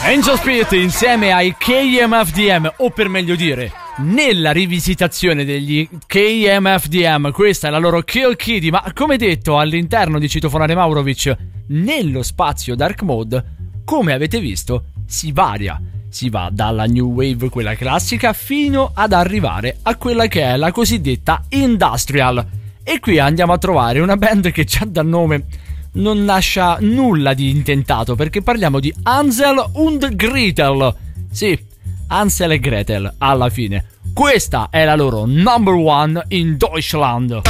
Angel Spirit insieme ai KMFDM, o per meglio dire nella rivisitazione degli KMFDM. Questa è la loro Kill Kitty, ma come detto all'interno di Citofonare Maurovic, nello spazio Dark Mode, come avete visto, si varia. Si va dalla new wave, quella classica, fino ad arrivare a quella che è la cosiddetta industrial. E qui andiamo a trovare una band che già dal nome non lascia nulla di intentato, perché parliamo di Hansel und Gretel. Sì, Hansel e Gretel alla fine. Questa è la loro number one in Deutschland.